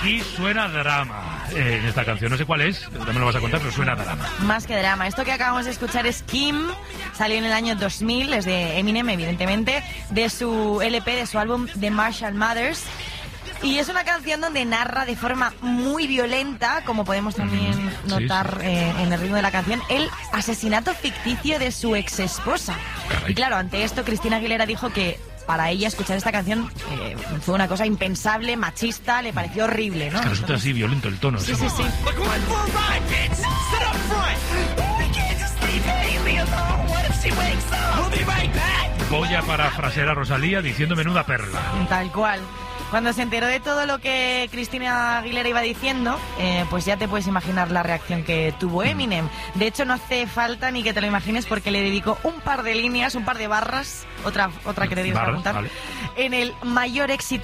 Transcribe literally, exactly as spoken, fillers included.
aquí suena drama eh, en esta canción. No sé cuál es, no me lo vas a contar, pero suena drama. Más que drama. Esto que acabamos de escuchar es Kim. Salió en el año dos mil, es de Eminem, evidentemente, de su L P, de su álbum The Marshall Mathers. Y es una canción donde narra de forma muy violenta, como podemos también notar sí, sí. Eh, en el ritmo de la canción, el asesinato ficticio de su ex esposa. Y claro, ante esto, Christina Aguilera dijo que para ella escuchar esta canción eh, fue una cosa impensable, machista, le pareció horrible, ¿no? Es que resulta así violento el tono. Sí, sí, sí. Voy a parafrasear a Rosalía diciendo menuda perla. Tal cual. Cuando se enteró de todo lo que Christina Aguilera iba diciendo, eh, pues ya te puedes imaginar la reacción que tuvo Eminem. De hecho, no hace falta ni que te lo imagines porque le dedicó un par de líneas, un par de barras, otra otra que te digo para apuntar, vale. En el mayor éxito